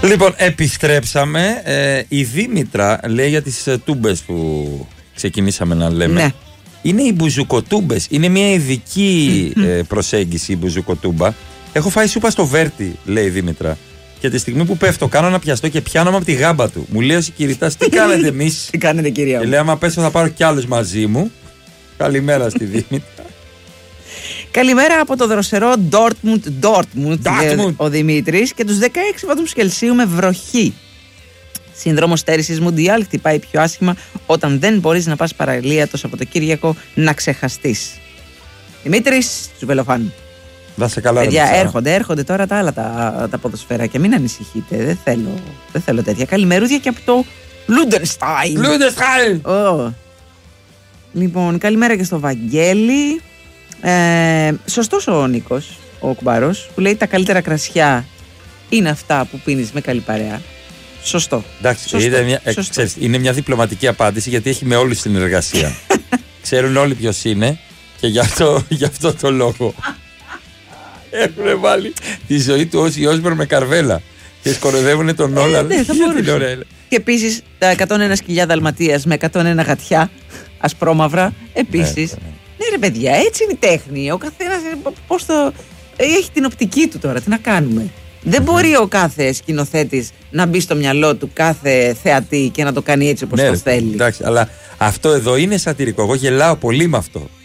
Λοιπόν, επιστρέψαμε. Η Δήμητρα λέει για τις τούμπες που ξεκινήσαμε να λέμε. Ναι. Είναι οι μπουζουκοτούμπες. Είναι μια ειδική προσέγγιση η μπουζουκοτούμπα. Έχω φάει σούπα στο Βέρτι, λέει η Δήμητρα. Και τη στιγμή που πέφτω, κάνω να πιαστώ και πιάνομαι από τη γάμπα του. Μου λέει ο συγκηρητάς, τι κάνετε εμείς? Τι κάνετε, κυρία μου? Και λέει, άμα πέσω θα πάρω κι άλλους μαζί μου. Καλημέρα στη Δήμητρα. Καλημέρα από το δροσερό Dortmund, ο Δημήτρης, και τους 16 βαθμούς Κελσίου με βροχή. Σύνδρομο στέρησης Μουντιάλ, χτυπάει πιο άσχημα όταν δεν μπορείς να πας παραλία το Σαββατοκύριακο να ξεχαστείς. Δημήτρης, Τσουβελοφάν. Δάσε καλά, παιδιά, έρχονται τώρα τα άλλα τα ποδοσφαίρα και μην ανησυχείτε. Δεν θέλω τέτοια. Καλημερούδια και από το Λούντενστάιν. Λοιπόν, καλημέρα και στο Βαγγέλη. Σωστός ο Νίκος, ο Κουμπάρος, που λέει τα καλύτερα κρασιά είναι αυτά που πίνεις με καλή παρέα. Σωστό. Εντάξει, είναι μια διπλωματική απάντηση, γιατί έχει με όλους συνεργασία. Ξέρουν όλοι ποιος είναι και γι' αυτό το λόγο έχουν βάλει τη ζωή του Όζι Όσμπορν με καρβέλα και σκορεδεύουν τον Όλαν. Ναι, θα μπορούσε. Και επίσης τα 101 σκυλιά Δαλματίας με 101 γατιά ασπρόμαυρα επίσης. Ναι ρε παιδιά, έτσι είναι η τέχνη. Ο καθένας πώς το... έχει την οπτική του τώρα, τι να κάνουμε. Δεν μπορεί ο κάθε σκηνοθέτης να μπει στο μυαλό του κάθε θεατή και να το κάνει έτσι όπως το θέλει. Εντάξει, αλλά αυτό εδώ είναι σατυρικό. Εγώ γελάω πολύ με αυτό.